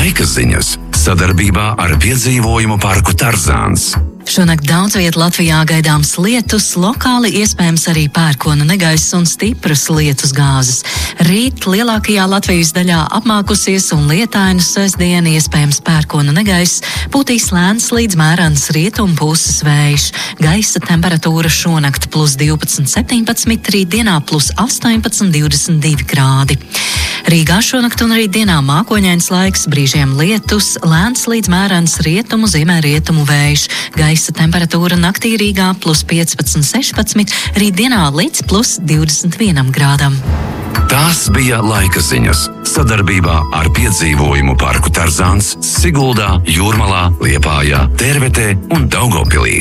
Laika ziņas sadarbībā ar piedzīvojumu parku Tarzāns. Šonakt daudz viet Latvijā gaidāms lietus, lokāli iespējams arī pērkona negaiss un stipras lietus gāzes. Rīt lielākajā Latvijas daļā apmākusies un lietaina sestdiena, iespējams pērkona negaiss, pūtīs lēns līdz mērens rietumu puses vējš. Gaisa temperatūra šonakt +12, 17, rītdienā +18, 22 grādi. Rīgā šonakt un rītdienā mākoņains laiks, brīžiem lietus, lēns līdz mērens rietumu, ziemeļrietumu vējš. Gaisa temperatūra naktī Rīgā +15, 16, rītdienā līdz +21 grādam. Tās bija laika ziņas sadarbībā ar piedzīvojumu parku Tarzāns Siguldā, Jūrmalā, Liepājā, Tērvetē un Daugavpilī.